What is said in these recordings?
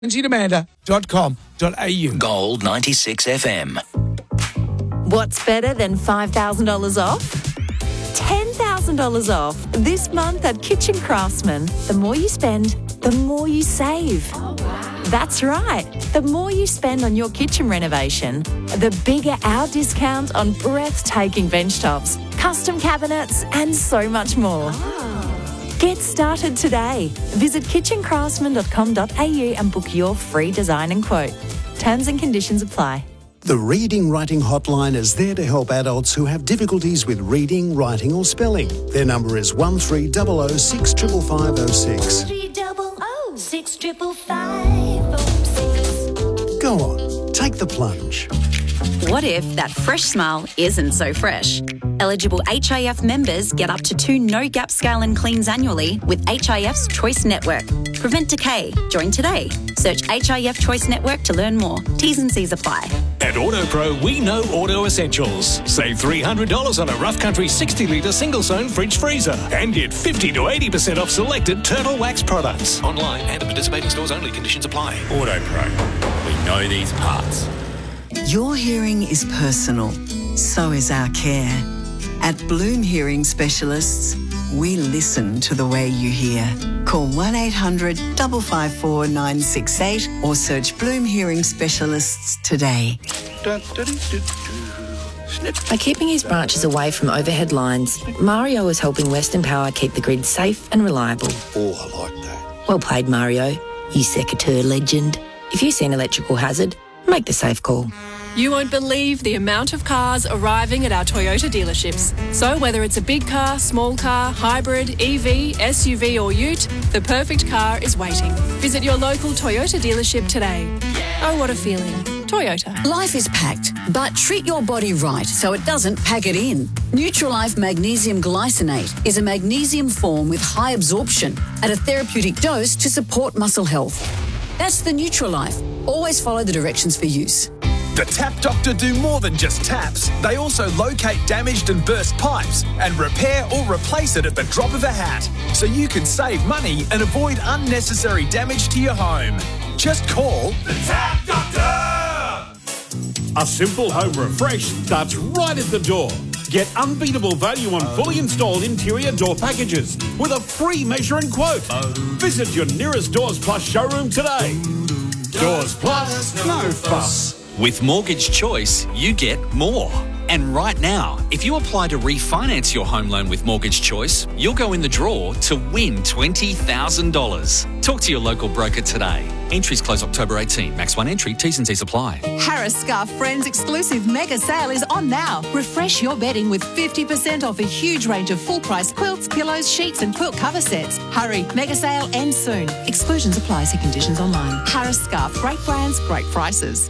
Amanda.com.au. Gold 96 FM. What's better than $5,000 off? $10,000 off this month at Kitchen Craftsman. The more you spend, the more you save. Oh, wow. That's right. The more you spend on your kitchen renovation, the bigger our discount on breathtaking bench tops, custom cabinets, and so much more. Oh. Get started today. Visit kitchencraftsman.com.au and book your free design and quote. Terms and conditions apply. The Reading Writing Hotline is there to help adults who have difficulties with reading, writing or spelling. Their number is 1300 65506. 1300 65506. Go on, take the plunge. What if that fresh smile isn't so fresh? Eligible HIF members get up to 2 no-gap scale and cleans annually with HIF's Choice Network. Prevent decay. Join today. Search HIF Choice Network to learn more. T's and C's apply. At AutoPro, we know auto essentials. Save $300 on a Rough Country 60-litre single-zone fridge freezer and get 50 to 80% off selected Turtle Wax products. Online and at participating stores only. Conditions apply. AutoPro. We know these parts. Your hearing is personal. So is our care. At Bloom Hearing Specialists, we listen to the way you hear. Call 1800 554 968 or search Bloom Hearing Specialists today. By keeping his branches away from overhead lines, Mario is helping Western Power keep the grid safe and reliable. Oh, I like that. Well played, Mario, you secateur legend. If you see an electrical hazard, make the safe call. You won't believe the amount of cars arriving at our Toyota dealerships. So whether it's a big car, small car, hybrid, EV, SUV or ute, the perfect car is waiting. Visit your local Toyota dealership today. Oh, what a feeling. Toyota. Life is packed, but treat your body right so it doesn't pack it in. Nutrilife Magnesium Glycinate is a magnesium form with high absorption at a therapeutic dose to support muscle health. That's the Nutrilife. Always follow the directions for use. The Tap Doctor do more than just taps. They also locate damaged and burst pipes and repair or replace it at the drop of a hat, so you can save money and avoid unnecessary damage to your home. Just call the Tap Doctor! A simple home refresh starts right at the door. Get unbeatable value on fully installed interior door packages with a free measure and quote. Visit your nearest Doors Plus showroom today. Doors Plus, no fuss. With Mortgage Choice, you get more. And right now, if you apply to refinance your home loan with Mortgage Choice, you'll go in the draw to win $20,000. Talk to your local broker today. Entries close October 18. Max 1 entry. T's and C's apply. Harris Scarf Friends exclusive mega sale is on now. Refresh your bedding with 50% off a huge range of full-price quilts, pillows, sheets and quilt cover sets. Hurry, mega sale ends soon. Exclusions apply. See conditions online. Harris Scarf. Great brands, great prices.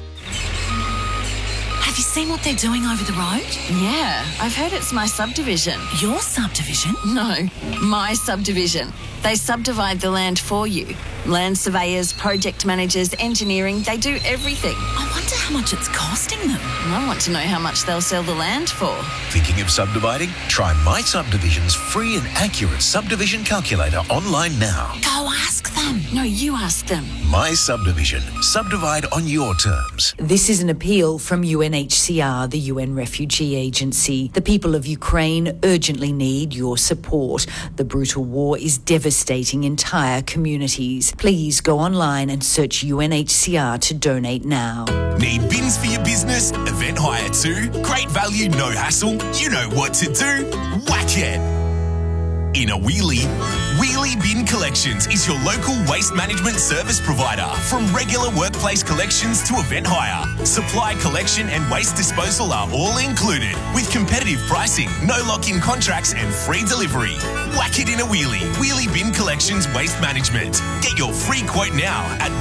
Have you seen what they're doing over the road? Yeah, I've heard it's my subdivision. Your subdivision? No, my subdivision. They subdivide the land for you. Land surveyors, project managers, engineering, they do everything. I wonder how much it's costing them. I want to know how much they'll sell the land for. Thinking of subdividing? Try My Subdivision's free and accurate subdivision calculator online now. Go ask them. No, you ask them. My Subdivision. Subdivide on your terms. This is an appeal from UNHCR, the UN Refugee Agency. The people of Ukraine urgently need your support. The brutal war is devastating entire communities. Please go online and search UNHCR to donate now. Need bins for your business? Event hire too? Great value, no hassle? You know what to do. Whack it! In a Wheelie, Wheelie Bin Collections is your local waste management service provider. From regular workplace collections to event hire, supply collection and waste disposal are all included with competitive pricing, no lock-in contracts and free delivery. Whack it in a Wheelie. Wheelie Bin Collections Waste Management. Get your free quote now at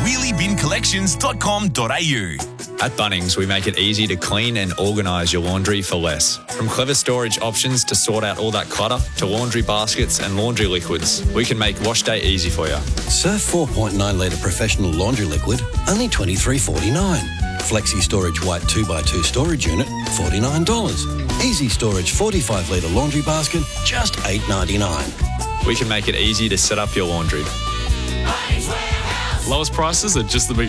wheeliebincollections.com.au. At Bunnings, we make it easy to clean and organise your laundry for less. From clever storage options to sort out all that clutter, to laundry baskets and laundry liquids, we can make wash day easy for you. Surf 4.9 litre professional laundry liquid, only $23.49. Flexi Storage White 2x2 storage unit, $49. Easy Storage 45 litre laundry basket, just $8.99. We can make it easy to set up your laundry. Lowest prices are just the beginning.